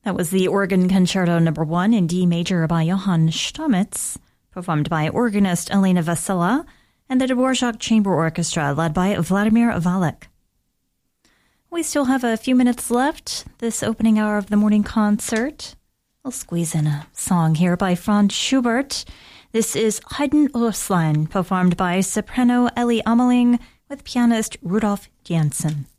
That was the Organ Concerto No. 1 in D major by Johann Stamitz, performed by organist Elena Vasila, and the Dvorak Chamber Orchestra, led by Vladimir Valek. We still have a few minutes left this opening hour of the morning concert. I'll squeeze in a song here by Franz Schubert. This is Heiden Röslein, performed by soprano Ellie Ameling with pianist Rudolf Janssen.